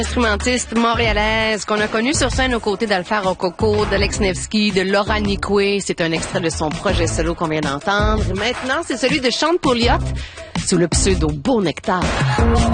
Instrumentiste montréalaise qu'on a connue sur scène aux côtés d'Alpha Rococo, d'Alex Nevsky, de Laura Nicoué. C'est un extrait de son projet solo qu'on vient d'entendre. Maintenant, c'est celui de Chante pour Liot sous le pseudo Beau Nectar.